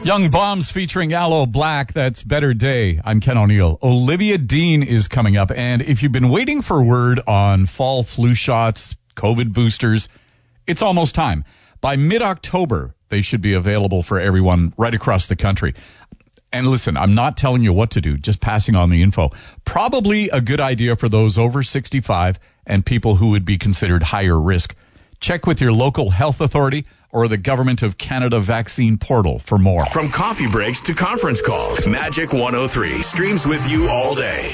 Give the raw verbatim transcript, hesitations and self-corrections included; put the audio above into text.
Young Bombs featuring Aloe Black. That's Better Day. I'm Ken O'Neill. Olivia Dean is coming up. And if you've been waiting for word on fall flu shots, COVID boosters, it's almost time. By mid-October, they should be available for everyone right across the country. And listen, I'm not telling you what to do, just passing on the info. Probably a good idea for those over sixty-five and people who would be considered higher risk. Check with your local health authority or the Government of Canada vaccine portal for more. From coffee breaks to conference calls, Magic one oh three streams with you all day.